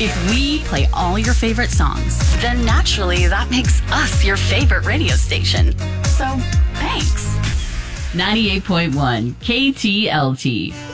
If we play all your favorite songs, then naturally that makes us your favorite radio station. So, thanks. 98.1 KTLT.